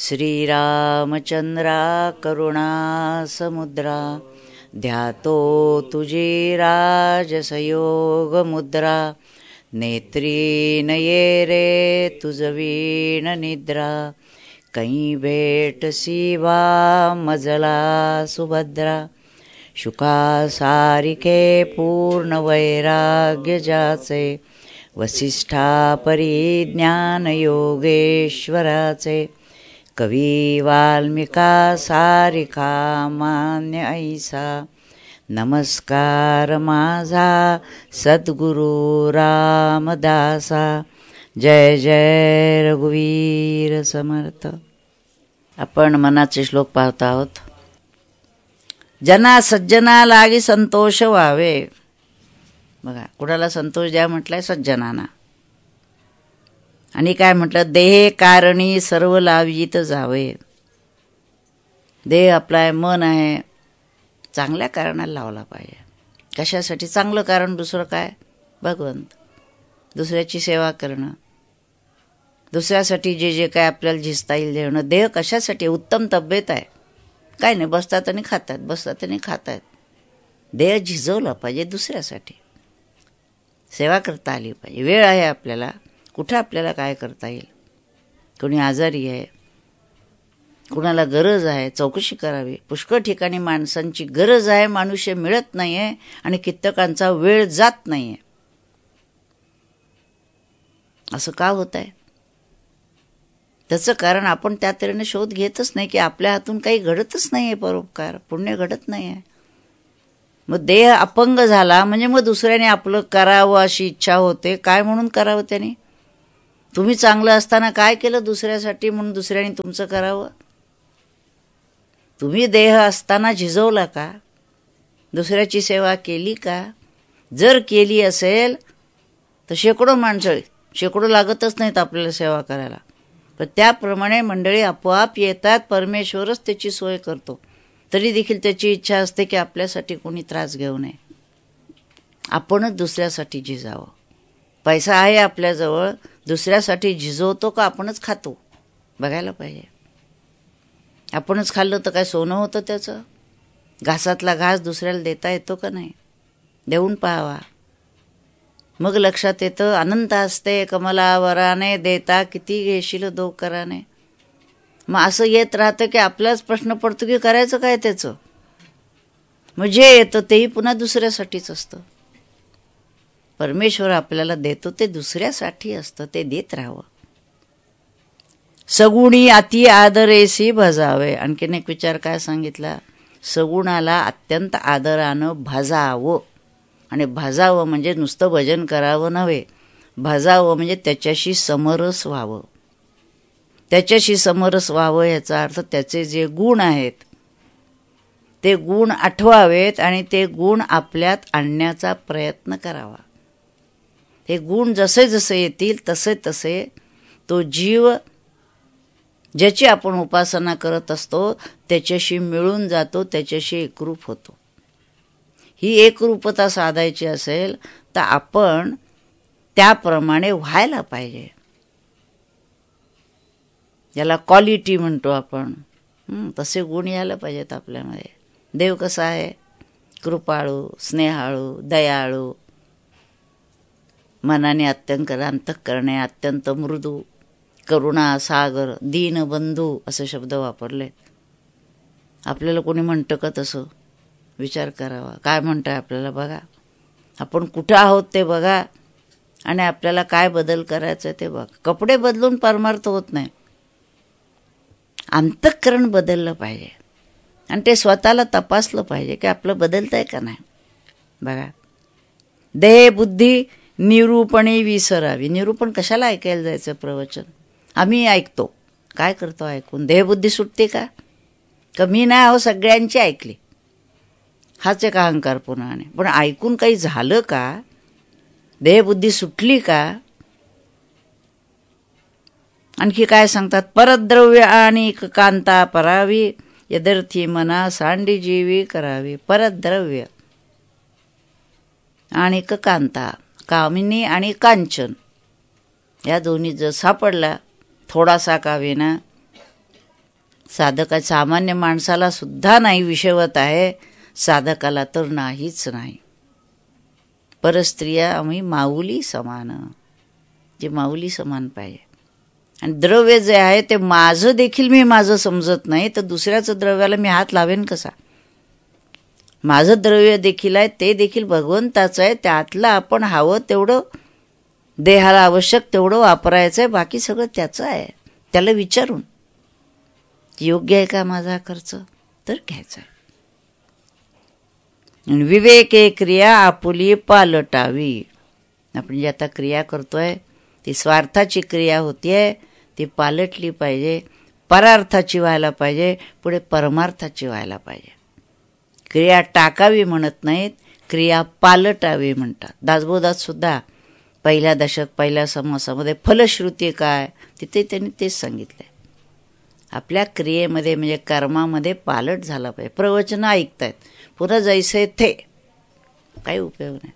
श्रीरामचंद्रा करुणासमुद्रा ध्यातो तुझी राजसयोगमुद्रा नेत्री नये रे तुझवीण निद्रा कहीं भेटसी वा मजला सुभद्रा शुका सारिके पूर्ण वैराग्य जाचे वसिष्ठा परिज्ञान योगेश्वराचे कवी वाल्मिका सारिका मान्य ऐसा नमस्कार माझा सद्गुरु रामदासा जय जय रघुवीर समर्थ. आपण मनाचे श्लोक पाहत आहोत. जना सज्जना लागी संतोष व्हावे. बघा कुणाला संतोष द्या म्हटलंय? सज्जनांना. आणि काय म्हटलं? देहे कारणी सर्व लावित जावे. देह आपला आहे, मन आहे, चांगल्या कारणाला लावला पाहिजे. कशासाठी? चांगलं कारण दुसरं काय? भगवंत. दुसऱ्याची सेवा करणं, दुसऱ्यासाठी जे जे काय आपल्याला झिजता येईल देणं. देह कशासाठी? उत्तम तब्येत आहे, काय नाही, बसतात आणि खातात, बसतात आणि खातात. देह झिजवला पाहिजे दुसऱ्यासाठी, सेवा करता आली पाहिजे. वेळ आहे आपल्याला, कुठं आपल्याला काय करता येईल. कोणी आजारी आहे, कुणाला गरज आहे, चौकशी करावी. पुष्कळ ठिकाणी माणसांची गरज आहे, मनुष्य मिळत नाही आहे आणि कित्येकांचा वेळ जात नाही आहे. असं का होत आहे? त्याचं कारण आपण त्या तऱ्हेने शोध घेतच नाही की आपल्या हातून काही घडतच नाही आहे, परोपकार पुण्य घडत नाही आहे. मग देह अपंग झाला म्हणजे मग दुसऱ्याने आपलं करावं अशी इच्छा होते. काय म्हणून करावं त्याने? तुम्ही चांगलं असताना काय केलं दुसऱ्यासाठी म्हणून दुसऱ्याने तुमचं करावं? तुम्ही देह असताना झिजवला का? दुसऱ्याची सेवा केली का? जर केली असेल तर शेकडो माणसं, शेकडो लागतच नाहीत आपल्याला सेवा करायला, पण त्याप्रमाणे मंडळी आपोआप येतात. परमेश्वरच त्याची सोय करतो. तरी देखील त्याची इच्छा असते की आपल्यासाठी कोणी त्रास घेऊ नये, आपणच दुसऱ्यासाठी झिजावं. पैसा आहे आपल्याजवळ, दुसऱ्यासाठी झिजवतो का आपणच खातो? बघायला पाहिजे. आपणच खाल्लं तर काय सोनं होतं त्याचं? घासातला घास दुसऱ्याला देता येतो का नाही? देऊन पाहावा, मग लक्षात येतं. अनंत असते कमलावराने देता किती घेशील दो कराने. मग असं येत राहतं की आपलाच प्रश्न पडतो की करायचं काय त्याचं. मग जे येतं तेही पुन्हा दुसऱ्यासाठीच असतं. परमेश्वर आपल्याला देतो ते दुसऱ्यासाठी असतं, ते देत राहावं. सगुणी अति आदरेसी भजावे. आणखीन एक विचार काय सांगितला? सगुणाला अत्यंत आदरानं भजावं. आणि भजावं म्हणजे नुसतं भजन करावं नव्हे, भजावं म्हणजे त्याच्याशी समरस व्हावं. त्याच्याशी समरस व्हावं याचा अर्थ त्याचे जे गुण आहेत ते गुण आठवावेत आणि ते गुण आपल्यात आणण्याचा प्रयत्न करावा. हे गुण जसे जसे येतील तसे तसे तो जीव ज्याची आपण उपासना करत असतो त्याच्याशी मिळून जातो, त्याच्याशी एकरूप होतो. ही एकरूपता साधायची असेल तर आपण त्याप्रमाणे व्हायला पाहिजे. याला क्वालिटी म्हणतो आपण. तसे गुण यायला पाहिजेत आपल्यामध्ये. देव कसा आहे? कृपाळू, स्नेहाळू, दयाळू, मनाने अत्यंत अंतःकरणे अत्यंत मृदू, करुणा सागर, दीनबंधू असे शब्द वापरले. आपल्याला कोणी म्हणतं का तसं? विचार करावा. काय म्हणताय आपल्याला बघा. आपण कुठं आहोत ते बघा आणि आपल्याला काय बदल करायचं ते बघा. कपडे बदलून परमार्थ होत नाही. अंतःकरण बदललं पाहिजे आणि ते स्वतःला तपासलं पाहिजे की आपलं बदलतंय का नाही. बघा, देह बुद्धी निरूपणी विसरावी. निरूपण कशाला ऐकायला जायचं प्रवचन? आम्ही ऐकतो, काय करतो ऐकून? देहबुद्धी सुटते का? मी नाही अहो सगळ्यांची ऐकली, हाच एक अहंकार पुन्हा. पण ऐकून काही झालं का? देहबुद्धी सुटली का? आणखी काय सांगतात? परद्रव्य आणि कांता परावी यदर्थी मना सांडी जीवी करावी. परद्रव्य आणि कांता, कामिनी आणि कांचन, या दोन्ही जर सापडला थोडासा का विना साधका सामान्य माणसाला सुद्धा नाही विषवत आहे, साधकाला तर नाहीच नाही. परस्त्रिया आम्ही माऊली समान, जे माऊली समान पाहिजे. आणि द्रव्य जे आहे ते माझं देखील मी माझं समजत नाही, तर दुसऱ्याचं द्रव्याला मी हात लावेन कसा? माझं द्रव्य देखील आहे, ते देखील भगवंताचं आहे. त्यातलं आपण हवं तेवढं देहाला आवश्यक तेवढं वापरायचं आहे, बाकी सगळं त्याचं आहे. त्याला विचारून योग्य आहे का माझा खर्च, तर घ्यायचा आहे. विवेके क्रिया आपुली पालटावी. आपण जी आता क्रिया करतोय ती स्वार्थाची क्रिया होतीये, ती पालटली पाहिजे, परार्थाची व्हायला पाहिजे, पुढे परमार्थाची व्हायला पाहिजे. क्रिया टाकावी म्हणत नाहीत, क्रिया पालटावी म्हणतात. दासबोधात सुद्धा पहिल्या दशक पहिल्या समासामध्ये फलश्रुती काय, तिथे त्यांनी तेच सांगितलंय. आपल्या क्रियेमध्ये म्हणजे कर्मामध्ये पालट झाला पाहिजे. प्रवचन ऐकतायत, पुन्हा जैसे थे, काही उपयोग नाही.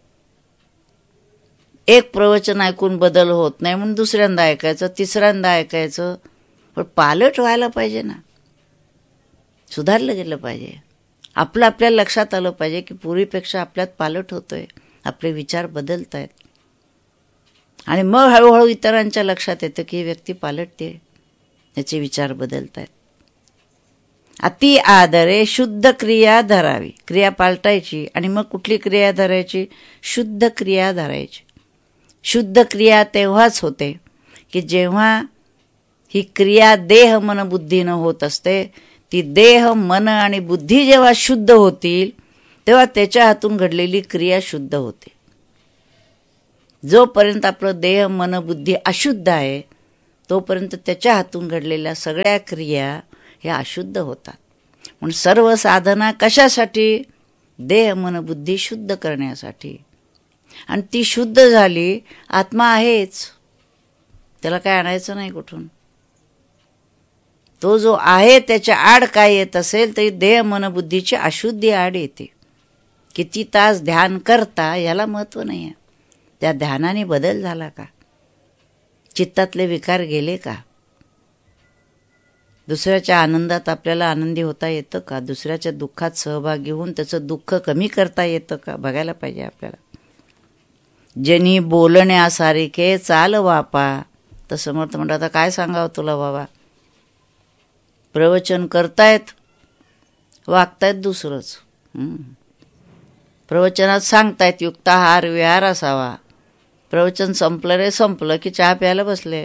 एक प्रवचन ऐकून बदल होत नाही म्हणून दुसऱ्यांदा ऐकायचं, तिसऱ्यांदा ऐकायचं, पण पालट व्हायला पाहिजे ना, सुधारलं गेलं पाहिजे. आपलं आपल्या लक्षात आलं पाहिजे की पूर्वीपेक्षा आपल्यात पालट होतोय, आपले विचार बदलत आहेत. आणि मग हळूहळू इतरांच्या लक्षात येतं की ही व्यक्ती पालटते, त्याचे विचार बदलत आहेत. अति आदरे शुद्ध क्रिया धरावी. क्रिया पालटायची आणि मग कुठली क्रिया धरायची? शुद्ध क्रिया धरायची. शुद्ध क्रिया तेव्हाच होते की जेव्हा ही क्रिया देह मन बुद्धीनं होत असते. ती देह मन आणि बुद्धी जेव्हा शुद्ध होतील तेव्हा त्याच्या हातून घडलेली क्रिया शुद्ध होते. जोपर्यंत आपलं देह मन बुद्धी अशुद्ध आहे तोपर्यंत त्याच्या हातून घडलेल्या सगळ्या क्रिया ह्या अशुद्ध होतात. म्हणून सर्व साधना कशासाठी? देह मन बुद्धी शुद्ध करण्यासाठी. आणि ती शुद्ध झाली, आत्मा आहेच, त्याला काय आणायचं नाही कुठून. तो जो आहे त्याच्या आड काय येत असेल तरी देह मन बुद्धीची अशुद्धी आड येते. किती तास ध्यान करता याला महत्त्व नाही आहे. त्या ध्यानाने बदल झाला का? चित्तातले विकार गेले का? दुसऱ्याच्या आनंदात आपल्याला आनंदी होता येतं का? दुसऱ्याच्या दुःखात सहभागी होऊन त्याचं दुःख कमी करता येतं का? बघायला पाहिजे आपल्याला. जनी बोलण्यासारखे चाल वापा. तर समर्थ म्हणतात, आता काय सांगावं तुला बाबा, प्रवचन करतायत, वागतायत दुसरंच. प्रवचनात सांगतायत युक्ताहार विहार असावा, प्रवचन संपलं रे संपलं की चहा प्यायला बसले.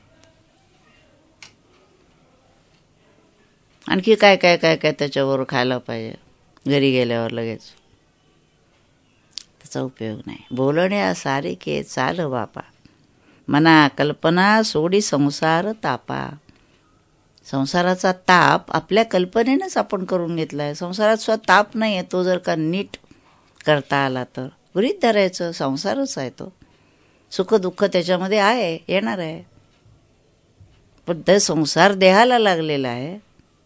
आणखी काय काय काय काय त्याच्यावर खायला पाहिजे घरी गेल्यावर लगेच. त्याचा उपयोग नाही. बोलण्यासारखे चाल वापा, मना कल्पना सोडी संसार तापा. संसाराचा ताप आपल्या कल्पनेनंच आपण करून घेतला आहे. संसारात सुद्धा ताप नाही आहे. तो जर का नीट करता आला तर गृहीत धरायचं, संसारच आहे तो. सुख दुःख त्याच्यामध्ये आहे, येणार आहे. पण ते संसार देहाला लागलेला आहे.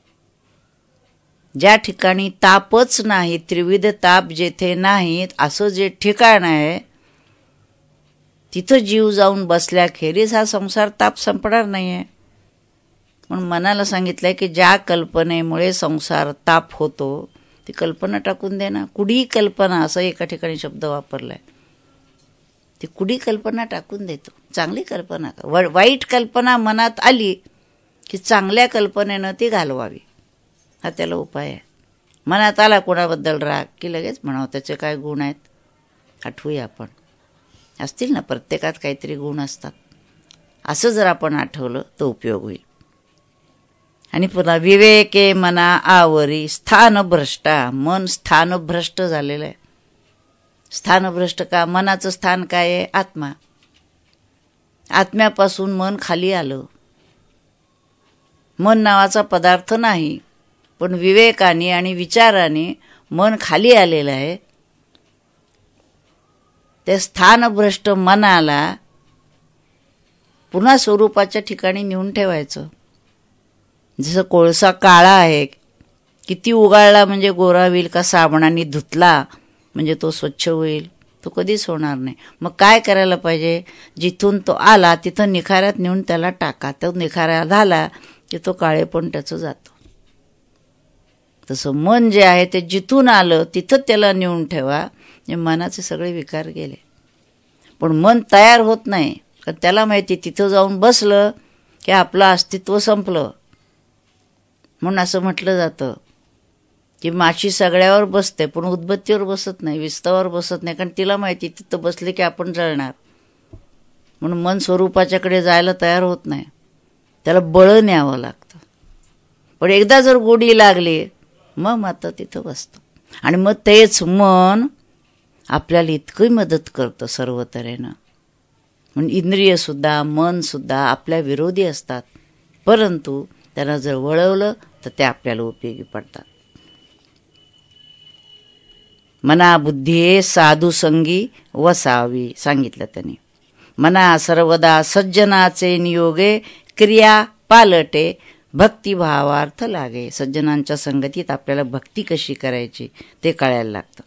ज्या ठिकाणी तापच नाही, त्रिविध ताप जेथे नाहीत असं जे ठिकाण आहे तिथं जीव जाऊन बसल्याखेरीज हा संसार ताप संपणार नाही आहे. म्हणून मनाला सांगितलंय की ज्या कल्पनेमुळे संसार ताप होतो ती कल्पना टाकून दे ना. कुडी कल्पना असं एका ठिकाणी शब्द वापरलाय. ती कुडी कल्पना टाकून देतो. चांगली कल्पना, वाईट कल्पना मनात आली की चांगल्या कल्पनेनं ती घालवावी, हा त्याला उपाय आहे. मनात आला कोणाबद्दल राग की लगेच म्हणावं त्याचे काय गुण आहेत, आठवूया आपण. असतील ना, प्रत्येकात काहीतरी गुण असतात. असं जर आपण आठवलं तर उपयोग होईल. आणि पुन्हा विवेके मना आवरी स्थानभ्रष्टा. मन स्थानभ्रष्ट झालेलं आहे. स्थानभ्रष्ट का? मनाचं स्थान काय आहे? आत्मा. आत्म्यापासून मन खाली आलं. मन नावाचा पदार्थ नाही, पण विवेकाने आणि विचाराने मन खाली आलेलं आहे. ते स्थानभ्रष्ट मनाला पुन्हा स्वरूपाच्या ठिकाणी नेऊन ठेवायचं. जसं कोळसा काळा आहे, किती उगाळला म्हणजे गोरा होईल का साबणाने धुतला म्हणजे तो स्वच्छ होईल? तो कधीच होणार नाही. मग काय करायला पाहिजे? जिथून तो आला तिथं निखाऱ्यात नेऊन त्याला टाका. तो निखारा झाला की तो काळेपण त्याचं जातं. तसं मन जे आहे ते जिथून आलं तिथं त्याला नेऊन ठेवा. हे मनाचे सगळे विकार गेले. पण मन तयार होत नाही, कारण त्याला माहिती तिथं जाऊन बसलं की आपलं अस्तित्व संपलं. म्हणून असं म्हटलं जातं की माशी सगळ्यावर बसते पण उदबत्तीवर बसत नाही, विस्तवावर बसत नाही, कारण तिला माहिती तिथं बसले की आपण जळणार. म्हणून मन स्वरूपाच्याकडे जायला तयार होत नाही, त्याला बळ न्यावं लागतं. पण एकदा जर गोडी लागली मग मात्र तिथं बसतं. आणि मग तेच मन आपल्याला इतकं मदत करतं सर्व तऱ्हेनं. म्हणून इंद्रियसुद्धा मनसुद्धा आपल्या विरोधी असतात, परंतु त्यांना जर वळवलं तर ते आपल्याला उपयोगी पडतात. मना बुद्धी साधुसंगी वसावी सांगितलं त्यांनी. मना सर्वदा सज्जनाचे नियोगे क्रिया पालटे भक्तिभावार्थ लागे. सज्जनांच्या संगतीत आपल्याला भक्ती कशी करायची ते कळायला लागतं.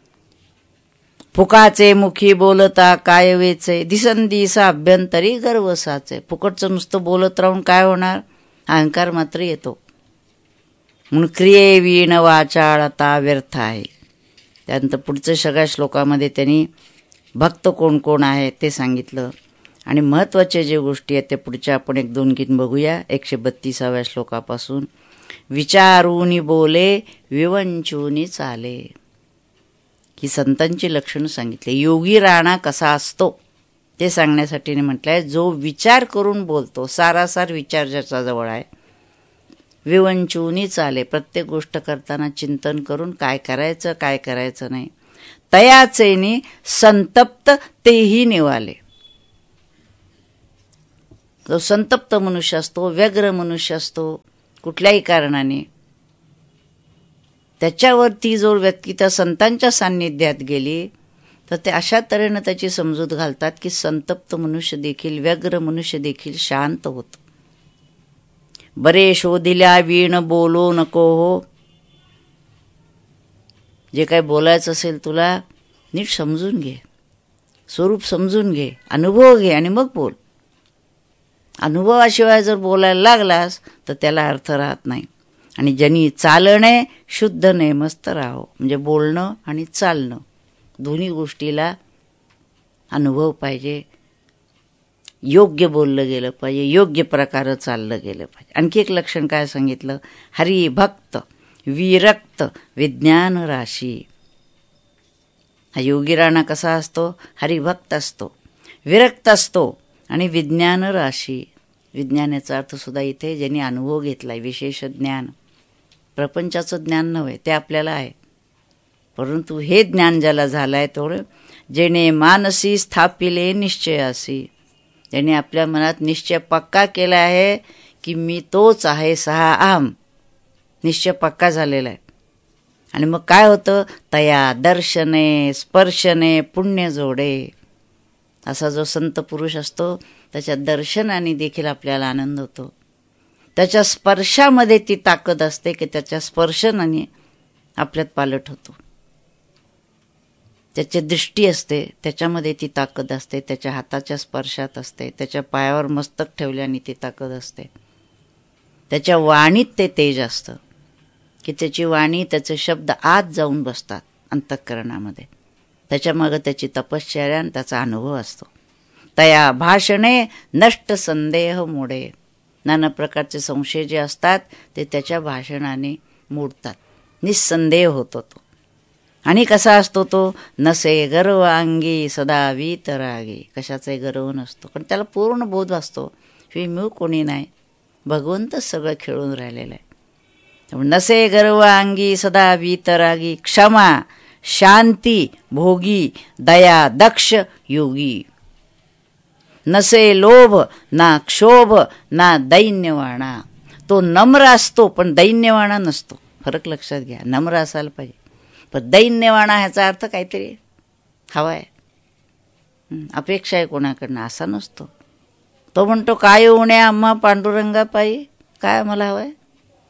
फुकाचे मुखी बोलता काय वेचे दिसंदिसा अभ्यंतरी गर्वसाचे. फुकटचं नुसतं बोलत राहून काय होणार, अहंकार मात्र येतो. म्हणून क्रिये वीण वाचाळता व्यर्थ आहे. त्यानंतर पुढच्या सगळ्या श्लोकामध्ये त्यांनी भक्त कोण कोण आहे ते सांगितलं. आणि महत्त्वाच्या जे गोष्टी आहेत त्या पुढच्या आपण 1-2 गीत बघूया. 132व्या श्लोकापासून. विचारूनी बोले विवंचूनी चाले. ही संतांची लक्षणं सांगितले. योगी राणा कसा असतो ते सांगण्यासाठी म्हटलंय, जो विचार करून बोलतो, सारासार विचार ज्याचा जवळ आहे. विवंचूनी चाले, प्रत्येक गोष्ट करताना चिंतन करून काय करायचं काय करायचं नाही. तयाचेनी संतप्त तेही निवाले. जो संतप्त मनुष्य असतो, व्यग्र मनुष्य असतो कुठल्याही कारणाने, त्याच्यावरती जो व्यक्ती त्या संतांच्या सान्निध्यात गेली तर ते अशा तऱ्हेनं त्याची समजूत घालतात की संतप्त मनुष्य देखील, व्यग्र मनुष्य देखील शांत होतो. बरे शोधिल्या वीण बोलो नको हो. जे काय बोलायचं असेल तुला नीट समजून घे, स्वरूप समजून घे, अनुभव घे आणि मग बोल. अनुभवाशिवाय जर बोलायला लागलास तर त्याला अर्थ राहत नाही. आणि ज्यांनी चालणे शुद्ध नेमस्त राहो. म्हणजे बोलणं आणि चालणं दोन्ही गोष्टीला अनुभव पाहिजे. योग्य बोललं गेलं पाहिजे, योग्य प्रकारे चाललं गेलं पाहिजे. आणखी एक लक्षण काय सांगितलं, हरिभक्त विरक्त विज्ञान राशी. हा योगी राणा कसा असतो, हरिभक्त असतो, विरक्त असतो आणि विज्ञान राशी. विज्ञानाचा अर्थ सुद्धा इथे ज्यांनी अनुभव घेतलाय, विशेष ज्ञान. प्रपंचाचं ज्ञान नव्हे, ते आपल्याला आहे, परंतु हे ज्ञान ज्याला झालंय तेवढं, जेणे मानसी स्थापिले निश्चयासी. ज्याने आपल्या मनात निश्चय पक्का केला आहे की मी तोच आहे, सहा आम निश्चय पक्का झालेला आहे. आणि मग काय होतं, तया दर्शने स्पर्शने पुण्य जोडे. असा जो संत पुरुष असतो त्याच्या दर्शनाने देखील आपल्याला आनंद होतो. त्याच्या स्पर्शामध्ये ती ताकद असते की त्याच्या स्पर्शनाने आपल्यात पालट होतो. त्याची दृष्टी असते त्याच्यामध्ये ती ताकद असते, त्याच्या हाताच्या स्पर्शात असते, त्याच्या पायावर मस्तक ठेवल्याने ती ताकद असते. त्याच्या वाणीत ते तेज असतं की त्याची वाणी, त्याचे शब्द आत जाऊन बसतात अंतःकरणामध्ये. त्याच्यामागं त्याची तपश्चर्या आणि त्याचा अनुभव असतो. तया भाषणे नष्ट संदेह मोडे. नाना प्रकारचे संशय जे असतात ते त्याच्या भाषणाने मोडतात, निस्संदेह होतो तो. आणि कसा असतो तो, नसे गर्व अंगी सदा वीतरागी. कशाचाही गर्व नसतो, पण त्याला पूर्ण बोध असतो की मी कोणी नाही, भगवंतच सगळं खेळून राहिलेलं आहे. नसे गर्व अंगी सदा वीतरागी क्षमा शांती भोगी दया दक्ष योगी. नसे लोभ ना क्षोभ ना दैन्यवाणा. तो नम्र असतो पण दैन्यवाणा नसतो. फरक लक्षात घ्या, नम्र असायला पाहिजे पण दैन्यवाणा ह्याचा अर्थ काहीतरी हवा आहे, अपेक्षा आहे कोणाकडनं, असा नसतो. तो म्हणतो काय उण्या आम्हा पांडुरंगा पायी, काय आम्हाला हवं आहे,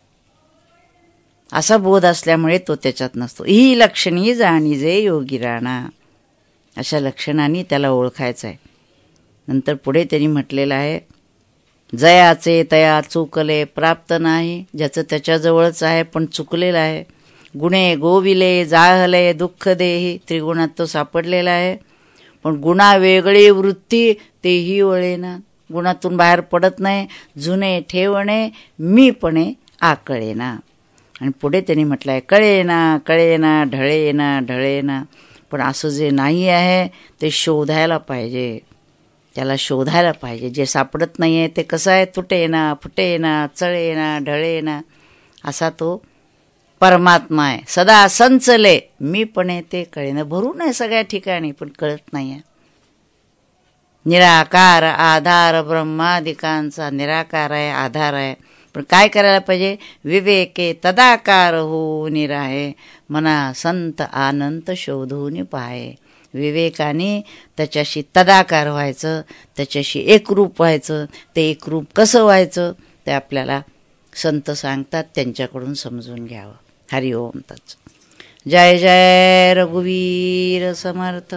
असा बोध असल्यामुळे तो त्याच्यात नसतो. ही लक्षणी जाणीजे योगी राणा. अशा लक्षणांनी त्याला ओळखायचं आहे. नंतर पुढे त्यांनी म्हटलेलं आहे, जयाचे तया चुकले प्राप्त नाही, ज्याचं त्याच्याजवळच आहे पण चुकलेलं आहे. गुणे गोविले जाहले दुःख देही, त्रिगुणात तो सापडलेला आहे. पण गुणा वेगळी वृत्ती तेही वळेना, गुणातून बाहेर पडत नाही. जुने ठेवणे मीपणे आकळेना. आणि पुढे त्यांनी म्हटलं आहे, कळेना कळेना ढळेना ढळेना. पण असं जे नाही आहे ते शोधायला पाहिजे, त्याला शोधायला पाहिजे. जे सापडत नाही आहे ते कसं आहे, तुटेना फुटेना चळेना ढळेना असा तो परमात्मा आहे. सदा संचले मीपणे ते कळेना. भरून आहे सगळ्या ठिकाणी पण कळत नाही आहे. निराकार आधार ब्रह्मादिकांचा निराकार आहे, आधार आहे. पण काय करायला पाहिजे, विवेके तदाकार हो निराहे, मना संत अनंत शोधून पाहे. विवेकाने त्याच्याशी तदाकार व्हायचं, त्याच्याशी एकरूप व्हायचं. ते एकरूप कसं व्हायचं ते आपल्याला संत सांगतात, त्यांच्याकडून समजून घ्यावं. हरि ओम तत्सत. जय जय रघुवीर समर्थ.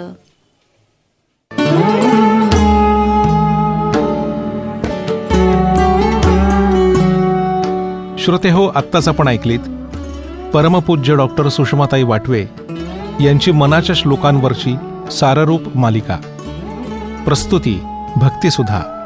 श्रोते हो, आत्ताच आपण ऐकलीत परमपूज्य डॉक्टर सुषमाताई वाटवे यांची मनाच्या श्लोकांवरची साररूप मालिका. प्रस्तुती भक्तिसुधा.